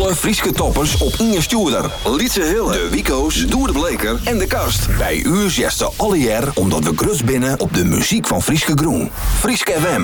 Alle Frieske toppers op Inge Stuurder. Lietse Hille, de Wico's, Doer de Bleker en de Kast. Bij u zesten alle jaar omdat we grus binnen op de muziek van Frieske Groen. Frieske FM.